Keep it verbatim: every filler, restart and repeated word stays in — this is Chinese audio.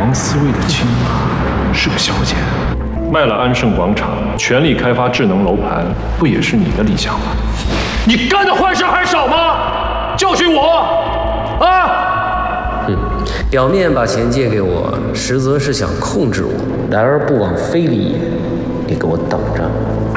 王思睿的亲妈，是个小姐。 卖了安盛广场，全力开发智能楼盘，不也是你的理想吗？你干的坏事还少吗？教训我啊！ 嗯，表面把钱借给我，实则是想控制我，来而不往非礼也。你给我等着。